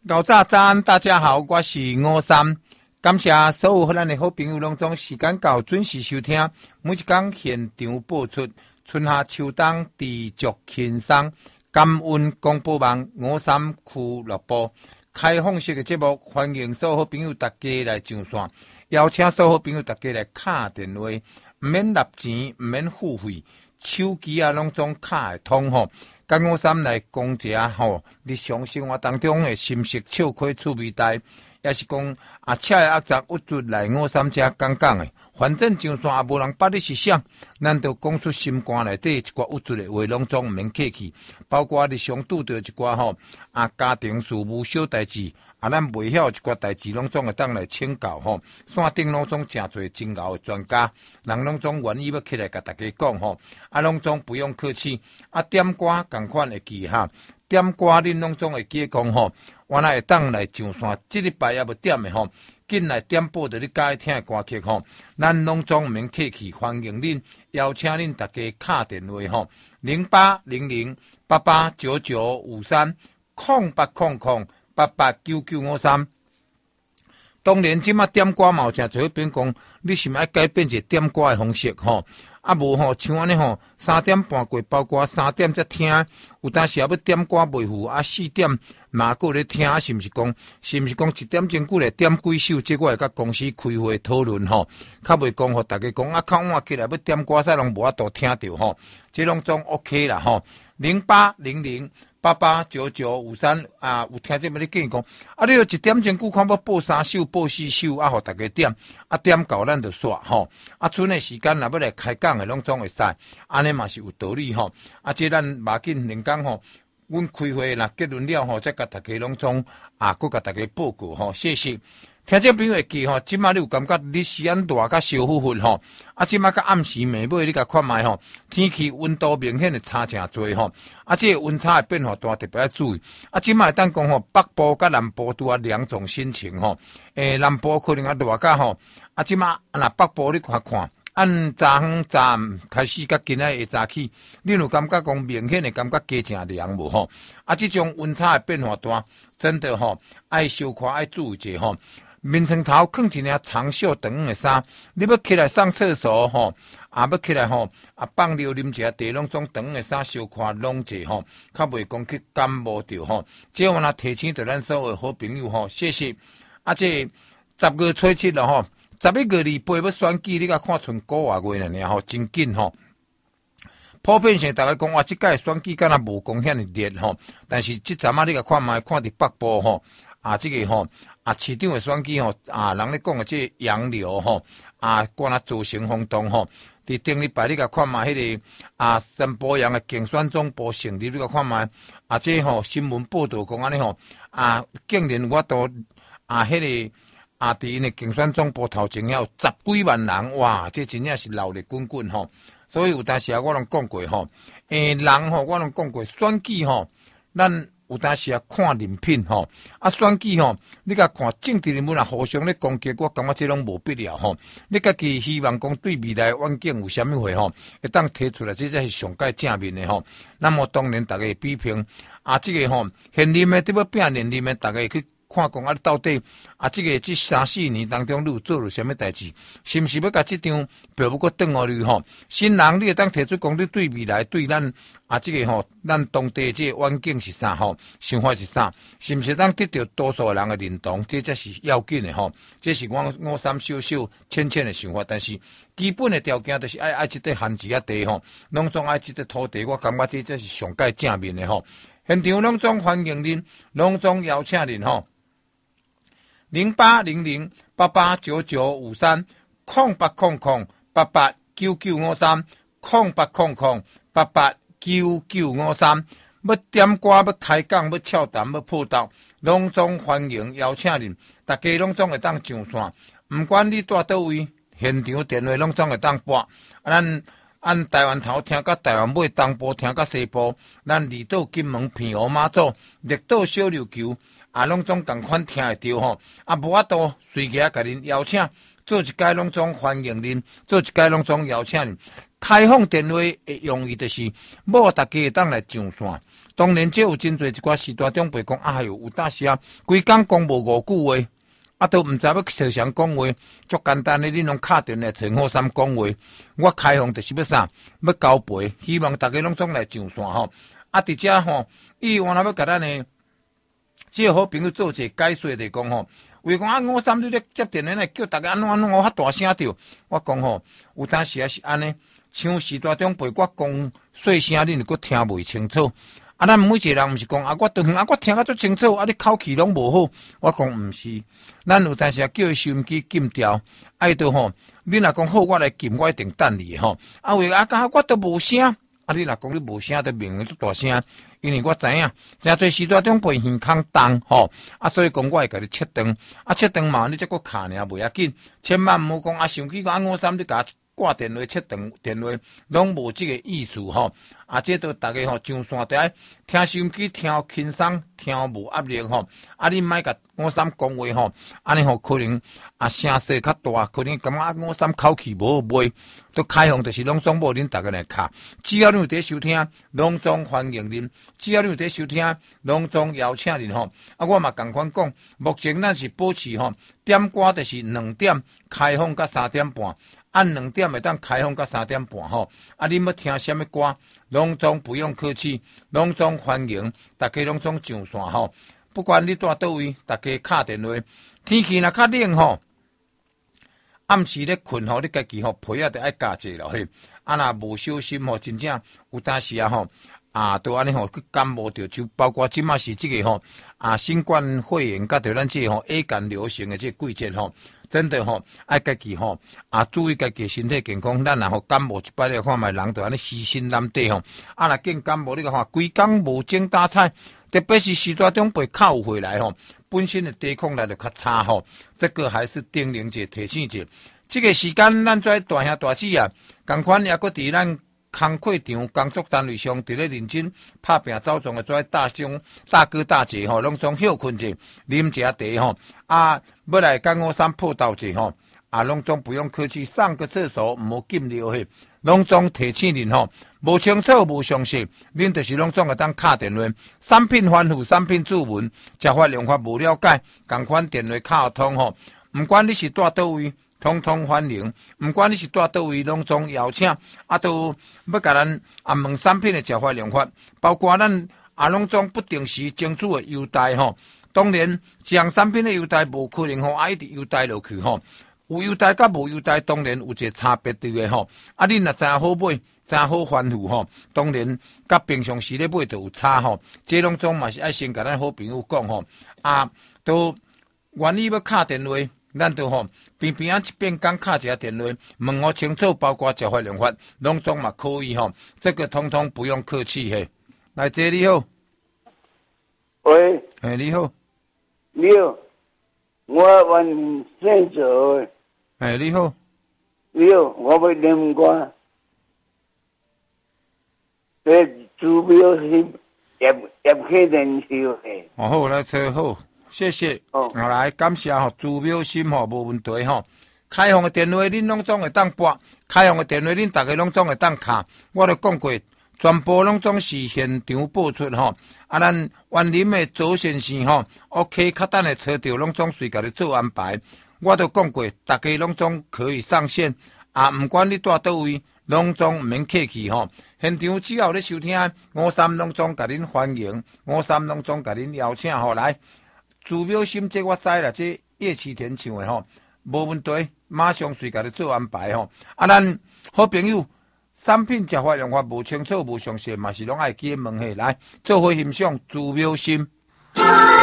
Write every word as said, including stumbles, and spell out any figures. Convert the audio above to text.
早早早安，大家好，我是吴三，感谢所有咱的好朋友拢总时间到准时收听，每一天现场播出，春夏秋冬持续轻松，感恩广播网吴三俱乐部开放式的节目，欢迎所有好朋友大家来上线，邀请所有好朋友大家来打电话，唔免纳钱，唔免付费，手机啊拢总卡会通吼。跟吴三来讲一下吼，日常生活当中的心食笑亏趣味代，也是讲啊，车的压杂物质来吴三遮讲讲的。反正上线也无人捌你是啥，咱就讲出心肝内底一寡物质的话，拢总毋免客气。包括日常拄到一寡吼啊，家庭事务小代志。啊，咱袂晓一寡代志，拢总会当来请教吼。线顶拢总诚侪真敖的专家，人拢总愿意要起来甲大家讲吼。啊，拢总不用客气。啊，点歌共款会记哈，点歌恁拢总会记讲吼。原来会当来上线，即礼拜也要点的吼，紧来点播着你喜听的歌曲吼。咱拢总毋免客气，欢迎恁，邀请恁大家敲电话吼，零八零零八八九九五三空八空空。八八九九五三，当然，即马点歌嘛有诚侪变讲，你是毋爱改变一个点歌的方式吼？啊无吼，像安尼吼，三点半过，包括三点才听，有当时也要点歌袂赴，啊四点嘛搁咧听，是毋是讲？是毋是讲一点钟久来点几首？即我会甲公司开会讨论吼，较袂讲互大家讲啊，较晚起来要点歌，使拢无法度听着吼，即拢总 OK 啦吼，零八零零。八八九九五三啊，有听这么你建议讲，啊，你有一点钟久看要报三首、报四首，啊，互大家点，啊，点到咱就煞吼，啊，剩的时间若要来开讲的，拢总会使，安尼嘛是有道理吼，啊，即咱马紧两讲吼，阮开会啦结论了吼，再甲大家拢总啊，搁甲大家报告吼，谢谢。听这朋友会记吼，即马你有感觉日时间大甲小忽忽吼，啊，即马甲暗时暝尾你甲看卖吼，天气温度明显的差诚多吼，啊，这个温差的变化大，特别要注意。啊，即马当讲吼，北部甲南部都啊两种心情吼，诶，南部可能啊热甲吼，啊，即马那北部你看看，按昨昏早开始甲今仔下早起，你有感觉讲明显的感觉加诚凉无吼？啊，这种温差的变化大，真的吼，爱小可爱注意者吼。面床头放一领长袖长的衫，你要起来上厕所吼，啊要起来吼，啊放尿啉一下茶，拢种长的衫小可拢者吼，较袂讲去感冒着吼。即我若提醒着咱所有好朋友吼，谢谢。啊，这十月初七了吼，十一月二八要选举，你甲看剩个外月了呢吼，真紧吼。普遍性大家讲哇，即届选举敢若无讲遐尼热吼，但是即阵啊，你甲看卖看伫北部吼，啊即、這个吼。啊，市长的选举吼，啊，人咧讲的这洋流吼，啊，管啊造成轰动吼。伫顶礼拜你甲看嘛，迄、那个啊，新博洋的竞选总部成立，你甲看嘛，啊，这吼新闻报道讲安尼吼，啊，竟然我都啊，迄、那个啊，伫因的竞选总部头前有十几万人，哇，这真正是闹热滚滚吼。所以有当时啊，我拢讲过吼，诶、欸，人吼，我拢讲过选举吼，咱。有当时啊，看人品吼，啊选举吼，你甲看政治人物啊，互相咧攻击，我感觉这拢无必要吼。你家己希望讲对未来环境有啥物货吼，会当提出来，这才是上界正面的吼。那么当然，大家批评啊，这个吼现任的对要变连任的，大家去看讲啊，到底啊，这个这三四年当中，你有做了什么代志？是毋是要甲这张票不过转互你吼？新人你会当提出讲，你对未来对咱。啊，这个吼，咱当地这个环境是啥吼？想法是啥？是毋是当得到多数人的认同？这才是要紧的吼。这是我我三小小浅浅的想法，但是基本的条件就是爱爱这个限制啊地吼，拢总爱这个土地，我感觉这才是上界正面的吼。现场拢总欢迎您，拢总邀请您吼。零八零零八八九九五三空八空空八八九九五三空八空空八八。九九五三，要点歌，要开讲，要俏谈，要破道，拢总欢迎邀请您，大家拢总会当上线，毋管你住倒位，现场电话拢总会当拨。咱按台湾头听到台湾尾，东部听到西部，咱离岛、金门、澎湖、马祖、绿岛、小琉球，啊，拢总共款听会到吼。啊，无法度随家甲恁邀请，做一届拢总欢迎恁，做一届拢总邀请恁。开放电话的用意就是，要大家会当来上线， 当然，这有真侪一寡时代长辈讲，哎哟，有当时啊，规工讲无五句话，啊，都毋知要朝谁讲话，足简单的，恁拢敲电来陈浩三讲话，我开放就是要啥，要交陪，希望大家拢总来上线吼。啊，伫遮吼，伊原来要甲咱呢，即个好朋友做一个解说的讲吼。为讲啊，五三你咧接电话来叫大家安怎安怎我较大声着，我讲吼，有当时也是安尼，像时代长辈我讲细声，恁就佫听袂清楚。啊，咱每一个人毋是讲啊，我长远啊，我听啊足清楚，啊，你口气拢无好。我讲毋是，咱有当时啊叫伊收音机禁掉，爱到吼，你若讲好，我来禁，我一定等你吼。啊，为啊，甲我都无声，啊，你若讲你无声，都明明足大声。因为我知影，真侪时代长辈耳孔重吼，啊，所以讲我会甲你切断，啊，切断嘛，你则个卡尔袂要紧，千万毋好讲啊，想起讲五三你甲挂电话切断电话，拢无即个意思吼。啊，这都大家吼上线得爱听收音机，听轻松，听无压力吼。啊，你莫甲五三讲话吼，安尼吼可能啊声势较大，可能感觉五三口气无好卖。都开放就是拢总无恁大家来卡，只要你有伫收听，拢总欢迎恁；只要你有伫收听，拢总邀请恁吼。啊，我嘛共款讲，目前咱是保持吼点歌就是两点开放到三点半。按两点会当开放到三点半吼，啊！你要听什么歌，拢总不用客气，拢总欢迎，大家拢总上线吼。不管你住倒位，大家敲电话。天气若较冷吼，暗时咧困吼，你家己吼被仔得爱加者咯嘿。啊，若无小心吼，真正有当时啊吼，啊，都安尼吼去感冒着，就包括即马是即个吼啊新冠肺炎，甲着咱即个吼 A 感流行的即个季节吼。真的吼，爱家己吼啊，注意家己身体健康。咱若吼感冒一摆咧，看卖人就安尼牺牲难得吼。啊，若见感冒，你个看规工无精打采，特别是时代长辈较有回来吼，本身的抵抗力就较差吼。这个还是叮咛者、提醒者。这个时间，咱跩大兄大姊啊，共款也搁伫咱工课场、工作单位上，伫咧认真拍拼走状的跩大兄、大哥、大姐吼，拢总休困者，啉一下茶吼啊。要来跟五三破道者吼，啊，拢总不用客气，上个厕所唔好禁流去，拢总提醒恁吼，无清楚无详细，恁就是拢总会当敲电话，产品反复、产品注文，食法用法无了解，共款电话敲通吼，唔管你是住倒位，通通欢迎，唔管你是住倒位，拢总邀请，啊，都要甲咱啊问产品的食法用法，包括咱啊拢总不定时争取的优待吼。当然，一项产品的优待无可能吼，啊一直优待落去吼。有优待甲无优待，当然有一个差别伫个吼。啊，恁若知影好买，知影好反复吼，当然甲平常时咧买就有差吼。这拢总嘛是爱先甲咱好朋友讲吼。啊，都愿意要敲电话，咱都吼边边啊一边讲敲一下电话，问我清楚，包括食法用法，拢总嘛可以吼。这个通通不用客气嘿。来，姐你好， 喂， 哎你好。 你好，我问姓做。 哎，你好。 你好，我要念歌。这主标是叶叶启仁秀的。 哦好，来车好，谢谢。哦，来感谢吼，朱表心吼无问题吼。开放的电话恁拢总会当拨，开放的电话恁大家拢总会当敲。我都讲过。全部拢总是现场播出吼，啊，咱园林的周先生吼 ，OK， 较等的车调拢总随家己做安排。我都讲过，大家拢总可以上线，啊，毋管你住倒位，拢总毋免客气吼。现场只要咧收听，五三拢总甲恁欢迎，五三拢总甲恁邀请吼来。朱表心这我知啦，这叶启田唱的吼，无问题，马上随家己做安排吼。啊，咱好朋友。产品食法用法无清楚无详细，嘛是拢爱记问下来，做伙欣赏朱表心。